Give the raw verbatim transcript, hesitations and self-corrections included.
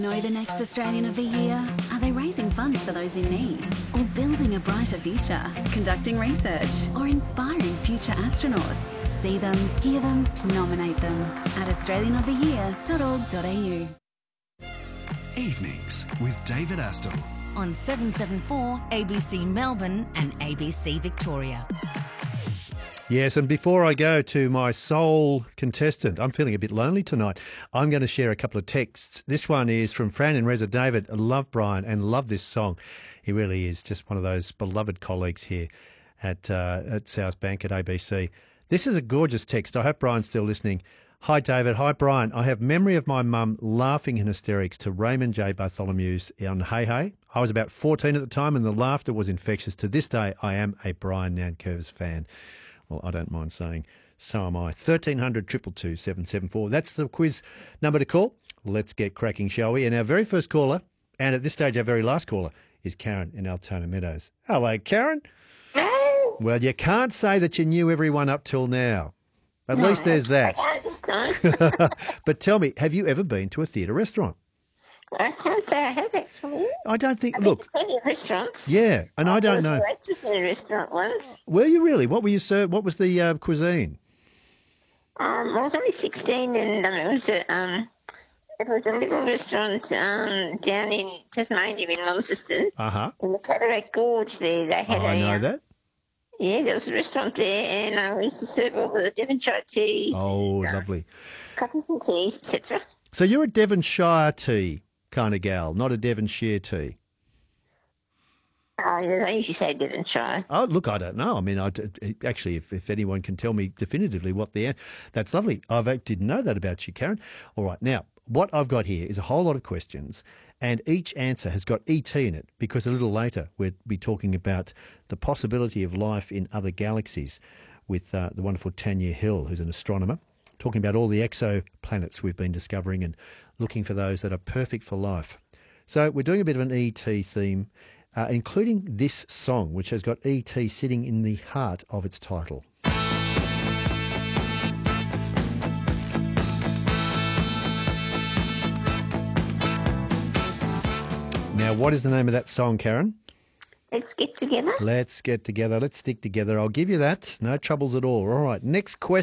Know the next Australian of the Year? Are they raising funds for those in need? Or building a brighter future? Conducting research? Or inspiring future astronauts? See them, hear them, nominate them at australian of the year dot org dot a u. Evenings with David Astle. On seven seven four A B C Melbourne and A B C Victoria. Yes, and before I go to my sole contestant, I'm feeling a bit lonely tonight. I'm going to share a couple of texts. This one is from Fran and Reza David. I love Brian and love this song. He really is just one of those beloved colleagues here at uh, at South Bank at A B C. This is a gorgeous text. I hope Brian's still listening. Hi, David. Hi, Brian. I have memory of my mum laughing in hysterics to Raymond J. Bartholomew's on Hey Hey. I was about fourteen at the time and the laughter was infectious. To this day, I am a Brian Nankervis fan. Well, I don't mind saying so am I. thirteen hundred, two two two, seven seven four. That's the quiz number to call. Let's get cracking, shall we? And our very first caller, and at this stage our very last caller, is Karen in Altona Meadows. Hello, Karen. No. Well, you can't say that you knew everyone up till now. At No, least there's that. I understand. But tell me, have you ever been to a theatre restaurant? I can't say I have actually. I don't think, I've look, been to plenty of restaurants. yeah, and I don't was know. a waitress in a restaurant once. Were you really? What were you served? What was the uh, cuisine? Um, I was only sixteen, and um, it was a um, it was a little restaurant um down in Tasmania in Launceston, Uh-huh. in the Cataract Gorge. There, they Oh, had I a know um, that. yeah, there was a restaurant there, and I used to serve all the Devonshire tea, Oh, lovely. coffees and teas, et cetera. So you're a Devonshire tea kind of gal, not a Devonshire tea. Oh, yeah, they usually say Devonshire. Oh, look, I don't know. I mean, I, actually, if, if anyone can tell me definitively what the... That's lovely. I didn't know that about you, Karen. All right, now, what I've got here is a whole lot of questions, and each answer has got E T in it, because a little later we'll be talking about the possibility of life in other galaxies with uh, the wonderful Tanya Hill, who's an astronomer, talking about all the exoplanets we've been discovering and looking for those that are perfect for life. So we're doing a bit of an E T theme, uh, including this song, which has got E T sitting in the heart of its title. Now, what is the name of that song, Karen? Let's get together. Let's get together. Let's stick together. I'll give you that. No troubles at all. All right, next question.